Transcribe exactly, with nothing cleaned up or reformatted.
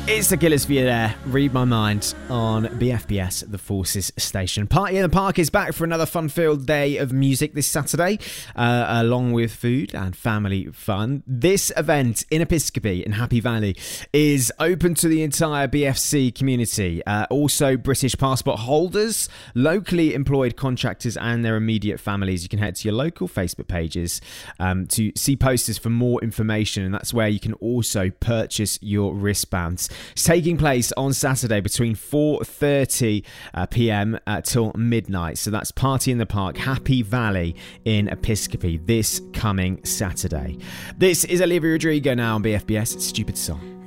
It's the Killers for you there. Read My Mind on B F B S, the Forces Station. Party in the Park is back for another fun-filled day of music this Saturday, uh, along with food and family fun. This event in Episcopi in Happy Valley is open to the entire B F C community. Uh, also, British passport holders, locally employed contractors and their immediate families. You can head to your local Facebook pages um, to see posters for more information, and that's where you can also purchase your wristbands. It's taking place on Saturday between four thirty uh, p.m. Uh, till midnight. So that's Party in the Park, Happy Valley in Episcopi this coming Saturday. This is Olivia Rodrigo now on B F B S. Stupid Song.